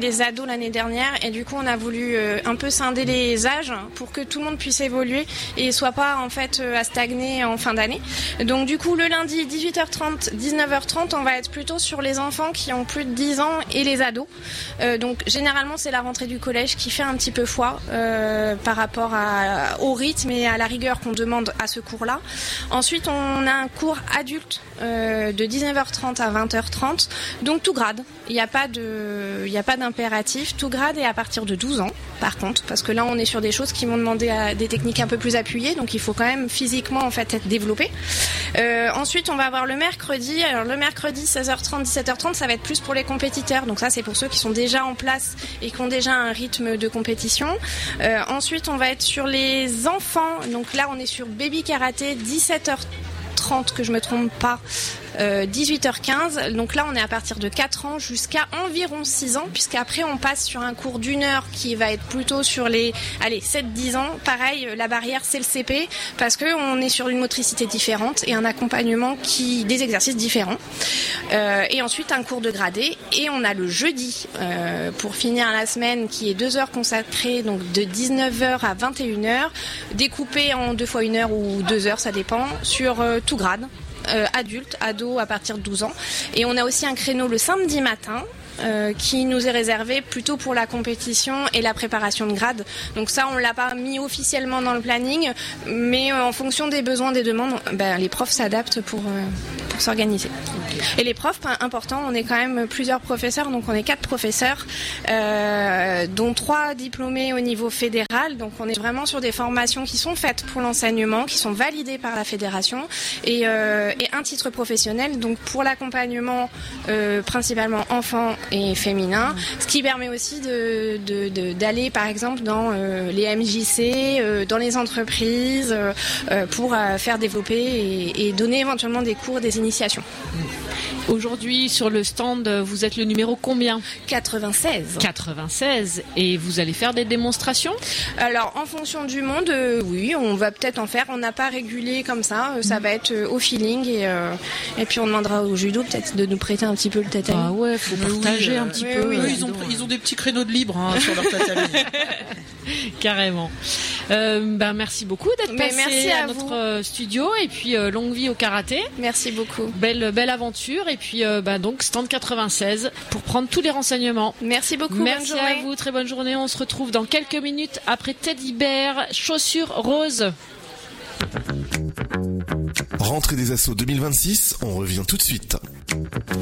les ados l'année dernière et du coup on a voulu un peu scinder les âges pour que tout le monde puisse évoluer et soit pas en fait à stagner en fin d'année. Donc du coup le lundi 18h30, 19h30 on va être plutôt sur les enfants qui ont plus de 10 ans et les ados. Donc généralement c'est la rentrée du collège qui fait un petit peu foi par rapport au rythme et à la rigueur qu'on demande à ce cours-là. Ensuite on a un cours adulte de 19h30 à 20h30, donc tout grade. Il n'y a pas d'impératif, tout grade et à partir de 12 ans par contre, parce que là on est sur des choses qui vont demander des techniques un peu plus appuyées, donc il faut quand même physiquement en fait être développé. Ensuite on va avoir le mercredi, alors le mercredi 16h30, 17h30 ça va être plus pour les compétiteurs, donc ça c'est pour ceux qui sont déjà en place et qui ont déjà un rythme de compétition. Ensuite on va être sur les enfants, donc là on est sur baby karaté 17h30 que je me trompe pas, 18h15, donc là on est à partir de 4 ans jusqu'à environ 6 ans, puisqu'après on passe sur un cours d'1 heure qui va être plutôt sur les 7-10 ans. Pareil, la barrière c'est le CP, parce qu'on est sur une motricité différente et un accompagnement des exercices différents. Et ensuite un cours de gradé, et on a le jeudi pour finir la semaine qui est 2 heures consacrées, donc de 19h à 21h, découpé en 2 fois 1 heure ou 2 heures, ça dépend, sur tout grade. Adultes, ados à partir de 12 ans. Et on a aussi un créneau le samedi matin qui nous est réservé plutôt pour la compétition et la préparation de grade. Donc ça, on l'a pas mis officiellement dans le planning, mais en fonction des besoins, des demandes, les profs s'adaptent pour s'organiser. Et les profs, important, on est quand même plusieurs professeurs, donc on est 4 professeurs, dont 3 diplômés au niveau fédéral. Donc on est vraiment sur des formations qui sont faites pour l'enseignement, qui sont validées par la fédération, et un titre professionnel, donc pour l'accompagnement principalement enfants et féminin, ce qui permet aussi d'aller par exemple dans les MJC, dans les entreprises, pour faire développer et donner éventuellement des cours, des initiations. Aujourd'hui, sur le stand, vous êtes le numéro combien ? 96. 96. Et vous allez faire des démonstrations ? Alors, en fonction du monde, oui, on va peut-être en faire. On n'a pas régulé comme ça. Ça va être au feeling. Et puis, on demandera au judo peut-être de nous prêter un petit peu le tatami. Ah ouais, faut partager un petit peu. Oui, ils ont des petits créneaux de libre sur leur tatami. Carrément. Merci beaucoup d'être passé à notre studio. Et puis, longue vie au karaté. Merci beaucoup. Belle aventure. Et puis donc stand 96 pour prendre tous les renseignements. Merci beaucoup. Merci à vous, très bonne journée. On se retrouve dans quelques minutes après Teddy Bear, chaussures roses. Rentrée des Assos 2026, on revient tout de suite.